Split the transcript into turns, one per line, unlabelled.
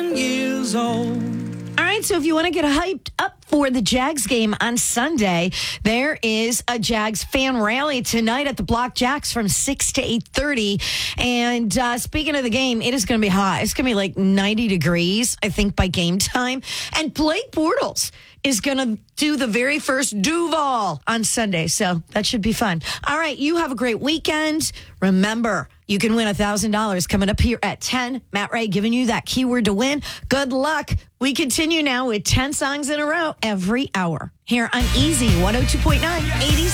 Years old.
All right, so if you want to get hyped up for the Jags game on Sunday, there is a Jags fan rally tonight at the Block Jacks from 6 to 8:30. And speaking of the game, it is going to be hot. It's going to be like 90 degrees, I think, by game time. And Blake Bortles is going to do the very first Duval on Sunday. So that should be fun. All right, you have a great weekend. Remember, you can win $1,000 coming up here at 10. Matt Ray giving you that keyword to win. Good luck. We continue now with 10 songs in a row every hour here on Easy 102.9 80s.